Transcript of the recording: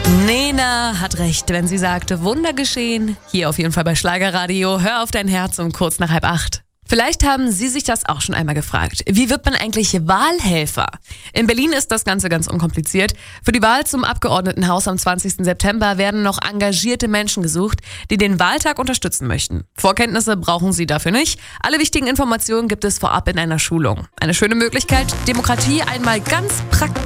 Nena hat recht, wenn sie sagt, Wunder geschehen. Hier auf jeden Fall bei Schlagerradio. Hör auf dein Herz um kurz nach 7:30. Vielleicht haben Sie sich das auch schon einmal gefragt. Wie wird man eigentlich Wahlhelfer? In Berlin ist das Ganze ganz unkompliziert. Für die Wahl zum Abgeordnetenhaus am 20. September werden noch engagierte Menschen gesucht, die den Wahltag unterstützen möchten. Vorkenntnisse brauchen Sie dafür nicht. Alle wichtigen Informationen gibt es vorab in einer Schulung. Eine schöne Möglichkeit, Demokratie einmal ganz praktisch